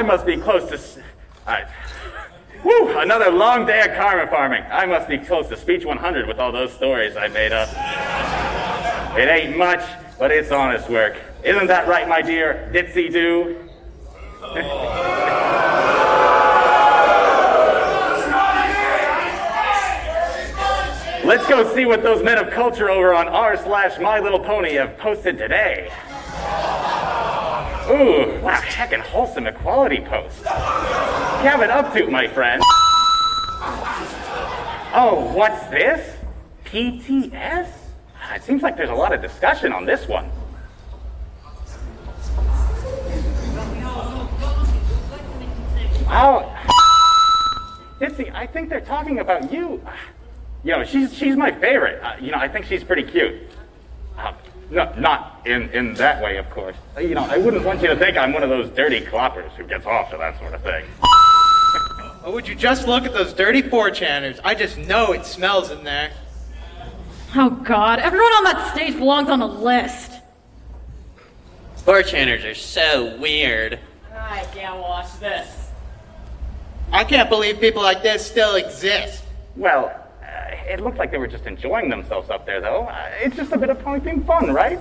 I must be close to... Woo! Another long day of karma farming. I must be close to speech 100 with all those stories I made up. It ain't much, but it's honest work. Isn't that right, my dear Ditsy-Doo? Let's go see what those men of culture over on r/My Little Pony have posted today. Ooh, what a heckin' wholesome equality post. Have it up to, my friend. Oh, what's this? PTS? It seems like there's a lot of discussion on this one. Oh, Ditsy, I think they're talking about you. You know, she's my favorite. I think she's pretty cute. No, not in that way, of course. I wouldn't want you to think I'm one of those dirty cloppers who gets off to that sort of thing. Oh, would you just look at those dirty 4chaners? I just know it smells in there. Oh God, everyone on that stage belongs on a list. 4chaners are so weird. I can't watch this. I can't believe people like this still exist. Well, it looked like they were just enjoying themselves up there, though. It's just a bit of ponying fun, right?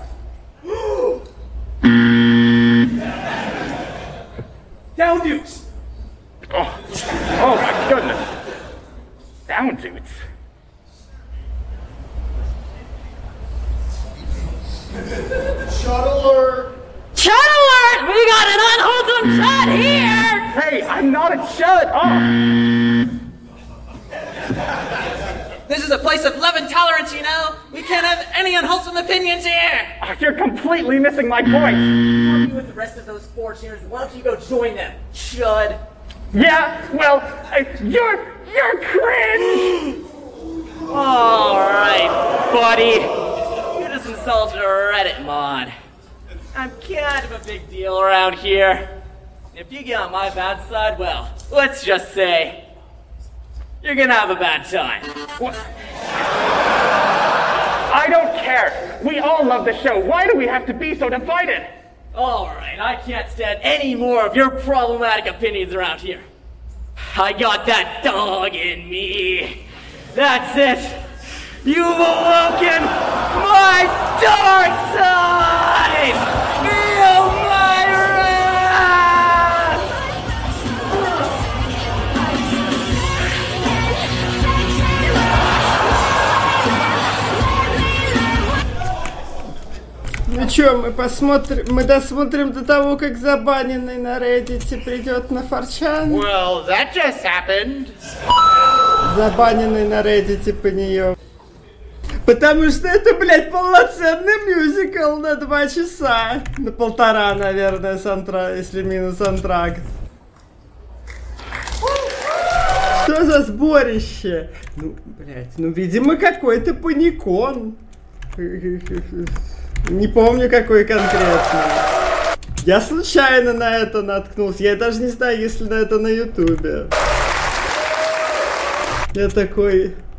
Down Dukes! Oh my goodness. Down dudes. Shut alert! Chud alert! We got an unwholesome chud here! Hey, I'm not a chud! Oh! This is a place of love and tolerance, you know? We can't have any unwholesome opinions here! You're completely missing my point! Argue with the rest of those 4chaners, why don't you go join them? Chud. Yeah, well, you're cringe! Alright, buddy. You just insulted a Reddit mod. I'm kind of a big deal around here. If you get on my bad side, well, let's just say you're gonna have a bad time. What? I don't care. We all love the show. Why do we have to be so divided? Alright, I can't stand any more of your problematic opinions around here. I got that dog in me. That's it. You've awoken my dark side! Feel my wrath! Ну чё, мы досмотрим до того, как забаненный на Reddit придет на 4chan? Well, that just happened. Забаненный на Reddit по нее. Потому что это, блядь, полноценный мюзикл на 2 часа. На 1,5, наверное, если минус антракт. Что за сборище? Ну, блядь, видимо, какой-то паникон. Не помню, какой конкретно. Я случайно на это наткнулся. Я даже не знаю, если на это на Ютубе. Я такой...